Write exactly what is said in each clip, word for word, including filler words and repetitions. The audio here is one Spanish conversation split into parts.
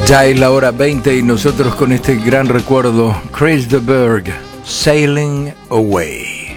Ya es la hora veinte y nosotros con este gran recuerdo, Chris de Burgh, Sailing Away.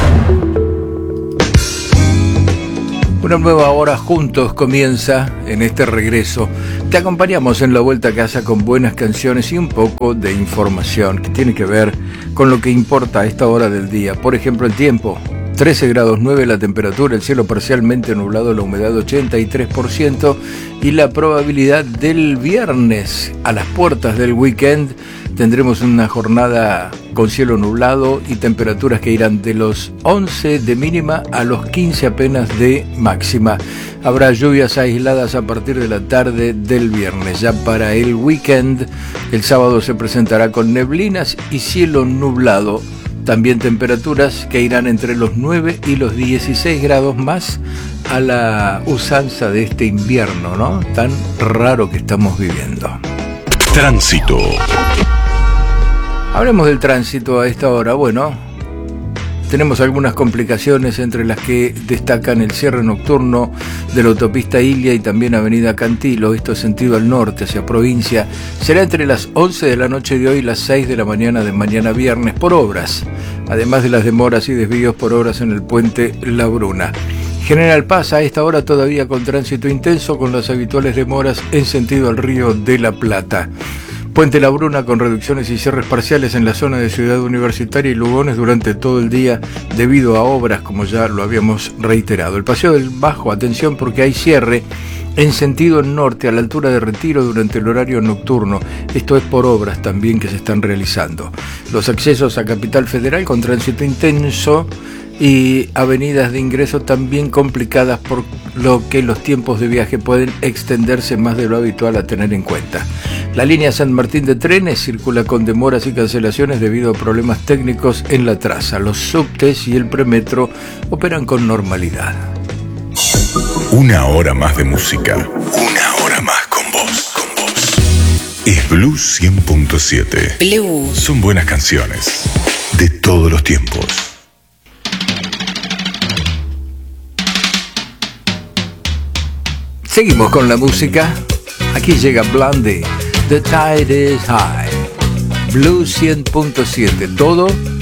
Una nueva hora juntos comienza en este regreso. Te acompañamos en la vuelta a casa con buenas canciones y un poco de información que tiene que ver con lo que importa a esta hora del día. Por ejemplo, el tiempo. trece grados nueve la temperatura, el cielo parcialmente nublado, la humedad ochenta y tres por ciento y la probabilidad del viernes a las puertas del weekend tendremos una jornada con cielo nublado y temperaturas que irán de los once de mínima a los quince apenas de máxima. Habrá lluvias aisladas a partir de la tarde del viernes. Ya para el weekend, el sábado se presentará con neblinas y cielo nublado. También temperaturas que irán entre los nueve y los dieciséis grados, más a la usanza de este invierno, ¿no? Tan raro que estamos viviendo. Tránsito. Hablemos del tránsito a esta hora. Bueno, tenemos algunas complicaciones, entre las que destacan el cierre nocturno de la autopista Ilia y también avenida Cantilo, esto es sentido al norte, hacia provincia. Será entre las once de la noche de hoy y las seis de la mañana de mañana viernes por obras, además de las demoras y desvíos por obras en el puente La Bruna. General Paz a esta hora todavía con tránsito intenso, con las habituales demoras en sentido al Río de la Plata. Puente La Bruna con reducciones y cierres parciales en la zona de Ciudad Universitaria y Lugones durante todo el día debido a obras, como ya lo habíamos reiterado. El Paseo del Bajo, atención porque hay cierre en sentido norte a la altura de Retiro durante el horario nocturno. Esto es por obras también que se están realizando. Los accesos a Capital Federal con tránsito intenso y avenidas de ingreso también complicadas, por lo que los tiempos de viaje pueden extenderse más de lo habitual a tener en cuenta. La línea San Martín de trenes circula con demoras y cancelaciones debido a problemas técnicos en la traza. Los subtes y el premetro operan con normalidad. Una hora más de música. Una hora más con vos. Con vos. Es Blues cien punto siete. Blues. Son buenas canciones de todos los tiempos. Seguimos con la música. Aquí llega Blondie. The Tide is High. Blues cien punto siete. Todo